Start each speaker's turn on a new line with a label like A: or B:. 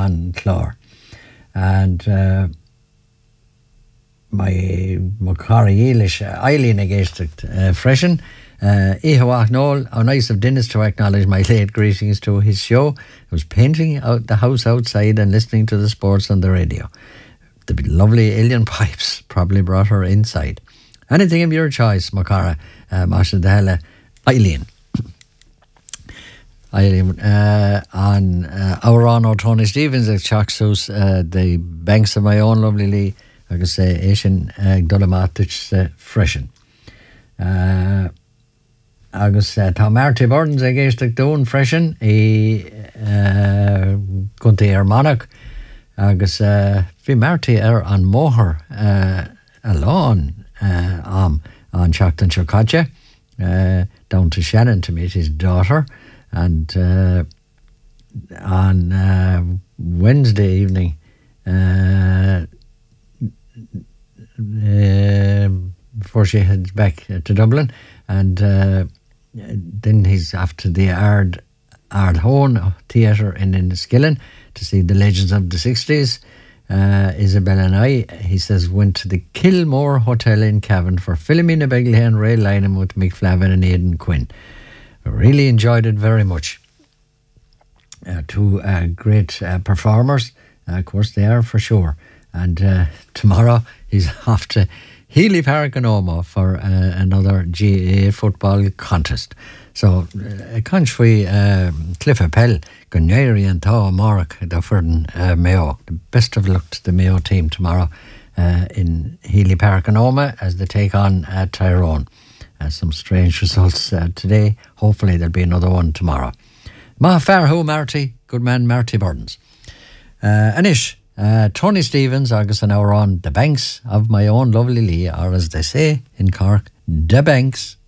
A: on Clore. And my Macari Eilish, Eileen against Freshen. Ihawach Noel, how nice of Dennis to acknowledge my late greetings to his show. He was painting out the house outside and listening to the sports on the radio. The lovely alien pipes probably brought her inside. Anything of your choice, Macara, Masha Dahela, Eileen. Eileen, on our own Tony Stevens at Chaxus, the banks of my own lovely Lee, I could say, Asian Dolomatich Freshen. Agus tá Marty Burns against the Doon Freshen Gunti Monach agus fi Marty an Moher alone on Shackton Chocatcha down to Shannon to meet his daughter, and on Wednesday evening before she heads back to Dublin, and then he's after the Ardhone Theatre in Enniskillen to see the Legends of the 60s. Isabel and I, he says, went to the Kilmore Hotel in Cavan for Philomena Begley and Ray Lynham with Mick Flavin and Aidan Quinn. I really enjoyed it very much. Two great performers, of course they are for sure. And tomorrow he's off to Healy Park and Oma for another GAA football contest. So, Conchfrey Cliff Appel, Gunnery and Thaw Mark, Dufferin Mayo. The best of luck to the Mayo team tomorrow in Healy Park and Oma as they take on Tyrone. Some strange results today. Hopefully there'll be another one tomorrow. Ma Farho Marty, good man Marty Burns. Anish. Tony Stevens, August an hour on the banks of my own lovely Lee, or as they say in Cork, the banks